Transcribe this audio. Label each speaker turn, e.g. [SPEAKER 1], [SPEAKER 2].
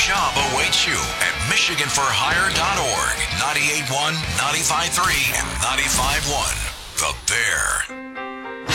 [SPEAKER 1] job awaits you at MichiganForHire.org. 98.1, 95.3, and 95.1. The Bear.